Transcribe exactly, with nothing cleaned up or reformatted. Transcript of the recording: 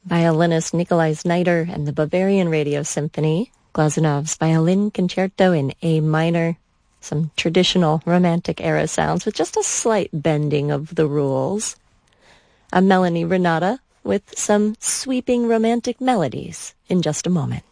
violinist Nikolai Znaider and the Bavarian Radio Symphony, Glazunov's Violin Concerto in A minor, some traditional Romantic-era sounds with just a slight bending of the rules. I'm Melanie Renata with some sweeping romantic melodies in just a moment.